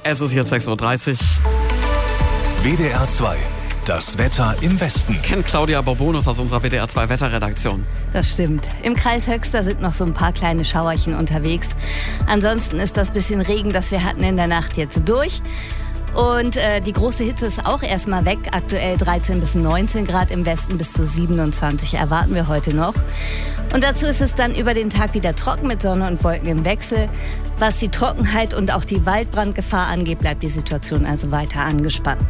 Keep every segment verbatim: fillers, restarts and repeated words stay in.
Es ist jetzt sechs Uhr dreißig. W D R zwei. Das Wetter im Westen. Kennt Claudia Bobonus aus unserer W D R zwei Wetterredaktion. Das stimmt. Im Kreis Höxter sind noch so ein paar kleine Schauerchen unterwegs. Ansonsten ist das bisschen Regen, das wir hatten in der Nacht, jetzt durch. Und äh, die große Hitze ist auch erstmal weg. Aktuell dreizehn bis neunzehn Grad im Westen, bis zu siebenundzwanzig erwarten wir heute noch. Und dazu ist es dann über den Tag wieder trocken mit Sonne und Wolken im Wechsel. Was die Trockenheit und auch die Waldbrandgefahr angeht, bleibt die Situation also weiter angespannt.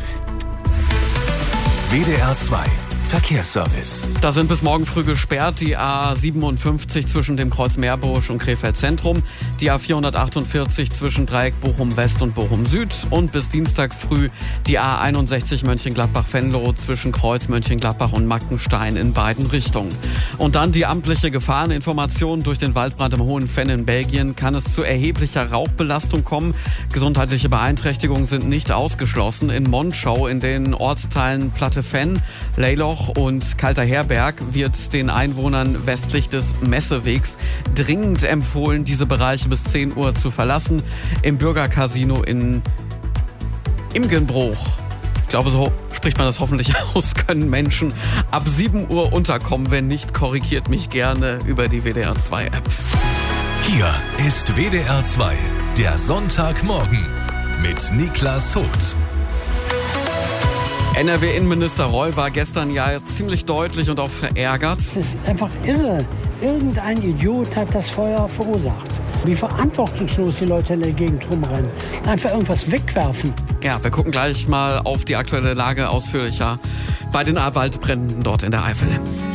W D R zwei Verkehrsservice. Da sind bis morgen früh gesperrt die A siebenundfünfzig zwischen dem Kreuz Meerbusch und Krefeld Zentrum, die A vierhundertachtundvierzig zwischen Dreieck Bochum West und Bochum Süd und bis Dienstag früh die A einundsechzig Mönchengladbach-Venlo zwischen Kreuz Mönchengladbach und Mackenstein in beiden Richtungen. Und dann die amtliche Gefahreninformation: durch den Waldbrand im Hohen Venn in Belgien kann es zu erheblicher Rauchbelastung kommen. Gesundheitliche Beeinträchtigungen sind nicht ausgeschlossen. In Monschau in den Ortsteilen Platte Venn, Leiloch und Kalter Herberg wird den Einwohnern westlich des Messewegs dringend empfohlen, diese Bereiche bis zehn Uhr zu verlassen. Im Bürgercasino in Imgenbruch, ich glaube, so spricht man das hoffentlich aus, können Menschen ab sieben Uhr unterkommen. Wenn nicht, korrigiert mich gerne über die W D R zwei App. Hier ist W D R zwei, der Sonntagmorgen mit Niklas Huth. N R W-Innenminister Reul war gestern ja ziemlich deutlich und auch verärgert. Es ist einfach irre. Irgendein Idiot hat das Feuer verursacht. Wie verantwortungslos die Leute in der Gegend rumrennen. Einfach irgendwas wegwerfen. Ja, wir gucken gleich mal auf die aktuelle Lage ausführlicher bei den Waldbränden dort in der Eifel.